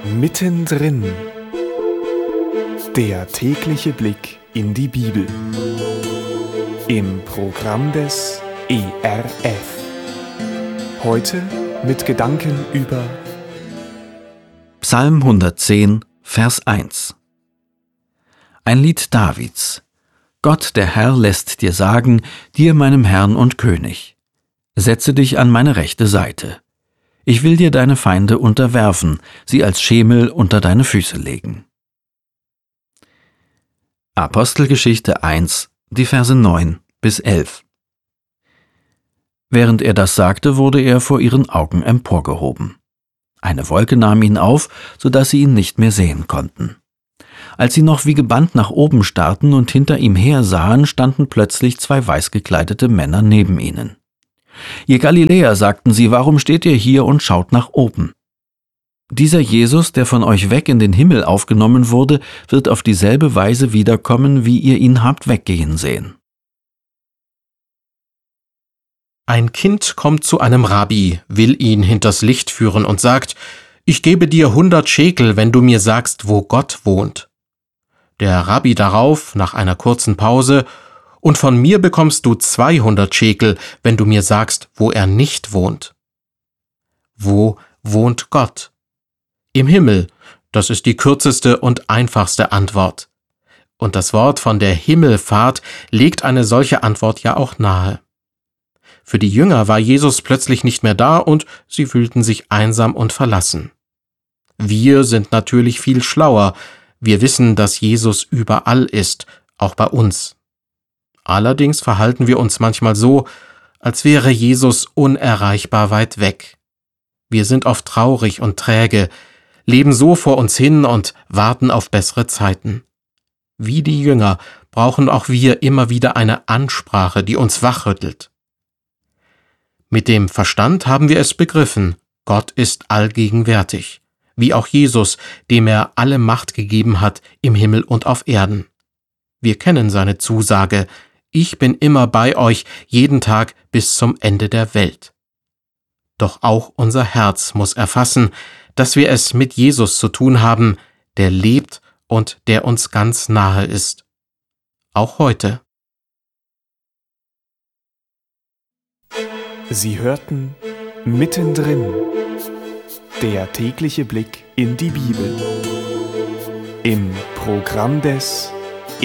Mittendrin. Der tägliche Blick in die Bibel. Im Programm des ERF. Heute mit Gedanken über Psalm 110, Vers 1. Ein Lied Davids. Gott, der Herr, lässt dir sagen, dir meinem Herrn und König: Setze dich an meine rechte Seite. Ich will dir deine Feinde unterwerfen, sie als Schemel unter deine Füße legen. Apostelgeschichte 1, die Verse 9 bis 11. Während er das sagte, wurde er vor ihren Augen emporgehoben. Eine Wolke nahm ihn auf, so dass sie ihn nicht mehr sehen konnten. Als sie noch wie gebannt nach oben starrten und hinter ihm her sahen, standen plötzlich zwei weiß gekleidete Männer neben ihnen. »Ihr Galiläer«, sagten sie, »warum steht ihr hier und schaut nach oben? Dieser Jesus, der von euch weg in den Himmel aufgenommen wurde, wird auf dieselbe Weise wiederkommen, wie ihr ihn habt weggehen sehen.« Ein Kind kommt zu einem Rabbi, will ihn hinters Licht führen und sagt: »Ich gebe dir 100 Schekel, wenn du mir sagst, wo Gott wohnt.« Der Rabbi darauf, nach einer kurzen Pause: »Und von mir bekommst du 200 Schekel, wenn du mir sagst, wo er nicht wohnt.« Wo wohnt Gott? Im Himmel, das ist die kürzeste und einfachste Antwort. Und das Wort von der Himmelfahrt legt eine solche Antwort ja auch nahe. Für die Jünger war Jesus plötzlich nicht mehr da und sie fühlten sich einsam und verlassen. Wir sind natürlich viel schlauer. Wir wissen, dass Jesus überall ist, auch bei uns. Allerdings verhalten wir uns manchmal so, als wäre Jesus unerreichbar weit weg. Wir sind oft traurig und träge, leben so vor uns hin und warten auf bessere Zeiten. Wie die Jünger brauchen auch wir immer wieder eine Ansprache, die uns wachrüttelt. Mit dem Verstand haben wir es begriffen: Gott ist allgegenwärtig, wie auch Jesus, dem er alle Macht gegeben hat im Himmel und auf Erden. Wir kennen seine Zusage: Ich bin immer bei euch, jeden Tag bis zum Ende der Welt. Doch auch unser Herz muss erfassen, dass wir es mit Jesus zu tun haben, der lebt und der uns ganz nahe ist. Auch heute. Sie hörten Mittendrin. Der tägliche Blick in die Bibel. Im Programm des